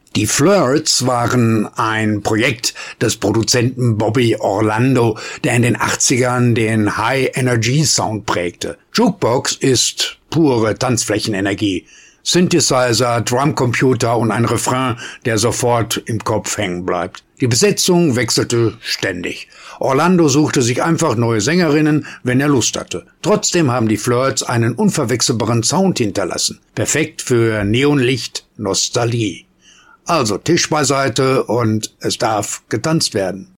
Die Flirts waren ein Projekt des Produzenten Bobby Orlando, der in den 80ern den High-Energy-Sound prägte. Jukebox ist pure Tanzflächenenergie. Synthesizer, Drumcomputer und ein Refrain, der sofort im Kopf hängen bleibt. Die Besetzung wechselte ständig. Orlando suchte sich einfach neue Sängerinnen, wenn er Lust hatte. Trotzdem haben die Flirts einen unverwechselbaren Sound hinterlassen. Perfekt für Neonlicht, Nostalgie. Also Tisch beiseite und es darf getanzt werden.